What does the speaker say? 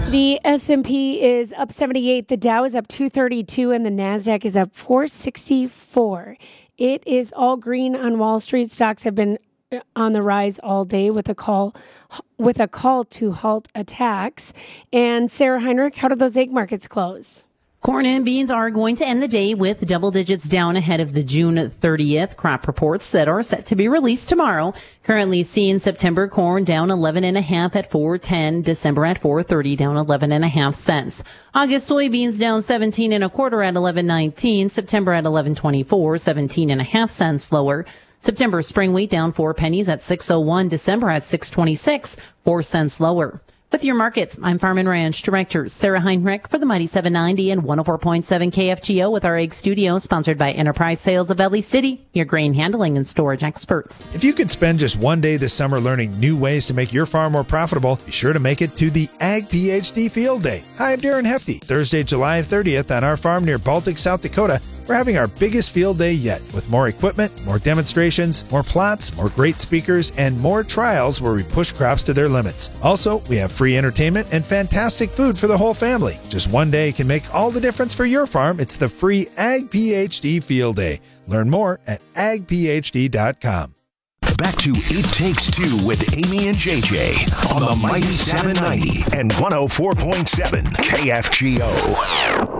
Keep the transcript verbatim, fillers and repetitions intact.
The S and P is up seventy-eight, the Dow is up two thirty-two, and the NASDAQ is up four sixty-four. It is all green on Wall Street. Stocks have been on the rise all day with a call with a call to halt attacks. And Sarah Heinrich, how did those egg markets close? Corn and beans are going to end the day with double digits down ahead of the June thirtieth crop reports that are set to be released tomorrow. Currently seeing September corn down eleven and a half at four ten, December at four thirty down eleven and a half cents. August soybeans down seventeen and a quarter at eleven nineteen, September at eleven twenty-four, seventeen and a half cents lower. September spring wheat down four pennies at six oh one, December at six twenty-six, four cents lower. With your markets, I'm Farm and Ranch Director Sarah Heinrich for the Mighty seven ninety and one oh four point seven K F G O with our Egg Studio, sponsored by Enterprise Sales of Valley City, your grain handling and storage experts. If you could spend just one day this summer learning new ways to make your farm more profitable, be sure to make it to the Ag PhD Field Day. Hi, I'm Darren Hefty. Thursday, July thirtieth on our farm near Baltic, South Dakota, we're having our biggest field day yet, with more equipment, more demonstrations, more plots, more great speakers, and more trials where we push crops to their limits. Also, we have free entertainment and fantastic food for the whole family. Just one day can make all the difference for your farm. It's the free Ag PhD Field Day. Learn more at ag p h d dot com. Back to It Takes Two with Amy and J J on the Mighty seven ninety and one oh four point seven K F G O.